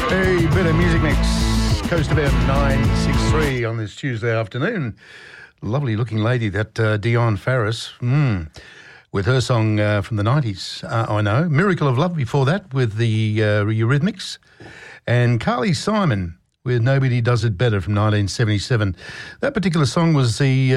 A bit of music mix. Coast FM 963 on this Tuesday afternoon. Lovely looking lady, that Dion Farris, with her song from the 90s, I Know. Miracle of Love before that with the Eurythmics. And Carly Simon with Nobody Does It Better from 1977. That particular song was the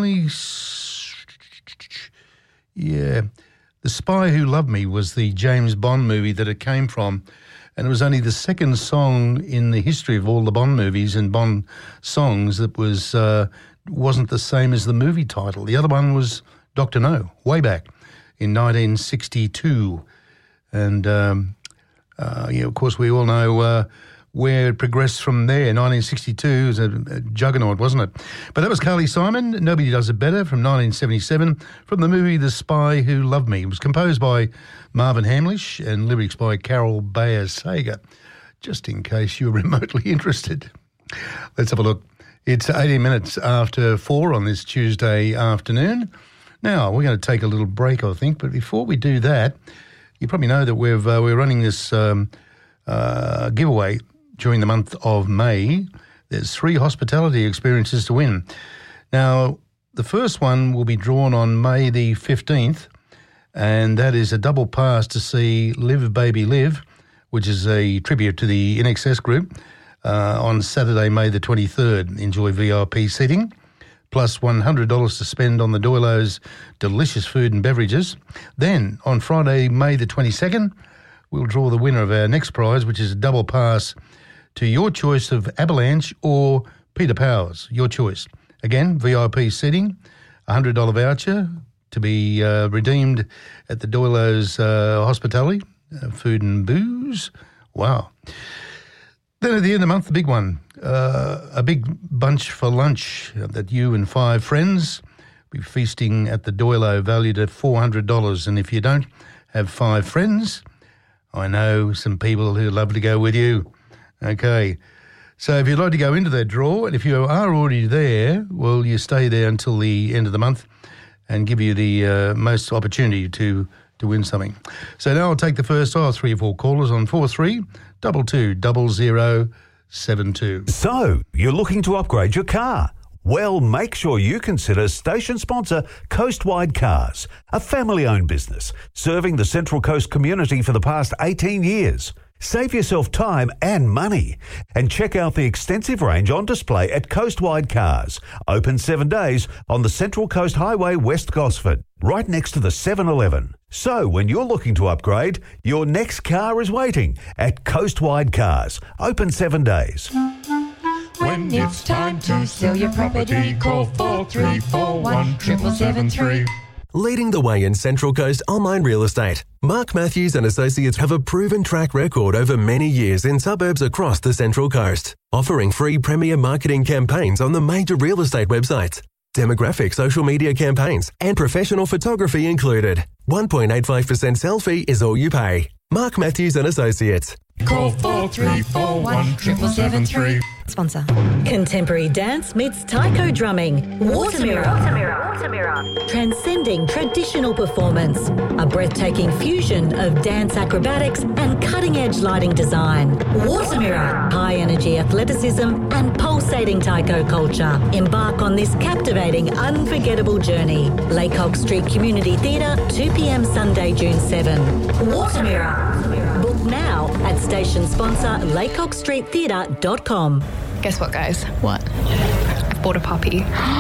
The Spy Who Loved Me was the James Bond movie that it came from. And it was only the second song in the history of all the Bond movies and Bond songs that wasn't the same as the movie title. The other one was Dr. No, way back in 1962. And, of course, we all know where it progressed from there. 1962 was a juggernaut, wasn't it? But that was Carly Simon, Nobody Does It Better, from 1977, from the movie The Spy Who Loved Me. It was composed by Marvin Hamlish and lyrics by Carol Bayer Sager, just in case you're remotely interested. Let's have a look. It's 18 minutes after 4 on this Tuesday afternoon. Now, we're going to take a little break, I think, but before we do that, you probably know that we're running this giveaway during the month of May. There's 3 hospitality experiences to win. Now, the first one will be drawn on May the 15th, and that is a double pass to see Live Baby Live, which is a tribute to the INXS group, on Saturday, May the 23rd. Enjoy VIP seating, plus $100 to spend on the Doyle's delicious food and beverages. Then, on Friday, May the 22nd, we'll draw the winner of our next prize, which is a double pass to your choice of Avalanche or Peter Powers, your choice. Again, VIP seating, $100 voucher to be redeemed at the Doyle's Hospitality, food and booze. Wow. Then at the end of the month, the big one, a big bunch for lunch that you and 5 friends will be feasting at the Doyle, valued at $400. And if you don't have 5 friends, I know some people who love to go with you. Okay, so if you'd like to go into that draw, and if you are already there, well, you stay there until the end of the month and give you the most opportunity to win something. So now I'll take the first 3 or 4 callers on 43220072. So, you're looking to upgrade your car? Well, make sure you consider station sponsor Coastwide Cars, a family-owned business serving the Central Coast community for the past 18 years. Save yourself time and money and check out the extensive range on display at Coastwide Cars, open 7 days on the Central Coast Highway, West Gosford, right next to the 7-Eleven. So when you're looking to upgrade, your next car is waiting at Coastwide Cars, open 7 days. When it's time to sell your property, call 4341 7773. Leading the way in Central Coast online real estate, Mark Matthews and Associates have a proven track record over many years in suburbs across the Central Coast, offering free premier marketing campaigns on the major real estate websites, demographic social media campaigns, and professional photography included. 1.85% sell fee is all you pay. Mark Matthews and Associates. Call 4341 7773. Sponsor. Contemporary dance meets taiko drumming. Watermirror. Transcending traditional performance. A breathtaking fusion of dance acrobatics and cutting-edge lighting design. Watermirror. High-energy athleticism and pulsating taiko culture. Embark on this captivating, unforgettable journey. Laycock Street Community Theatre, 2 p.m. Sunday, June 7. Watermirror. Book now at station sponsor laycockstreettheatre.com. Guess what, guys? What? I've bought a puppy.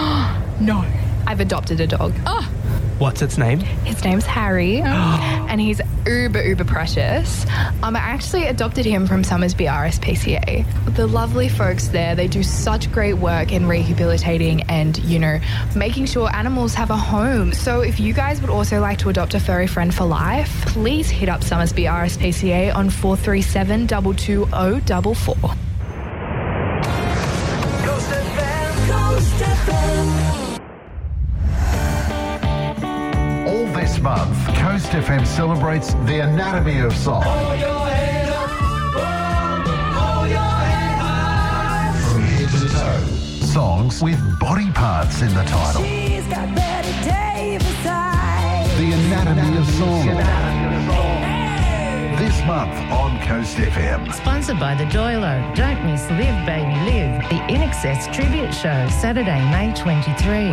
No. I've adopted a dog. Oh. What's its name? His name's Harry, and he's uber precious. I actually adopted him from Summersby RSPCA. The lovely folks there, they do such great work in rehabilitating and, making sure animals have a home. So if you guys would also like to adopt a furry friend for life, please hit up Summersby RSPCA on 437 220 44. This month, Coast FM celebrates the anatomy of song. Hold your head up, hold your head high. From head to toe. Songs with body parts in the title. She's got Betty Davis eyes. The anatomy of song. This month on Coast FM. Sponsored by the Doilo. Don't miss Live Baby Live, the INXS tribute show, Saturday, May 23.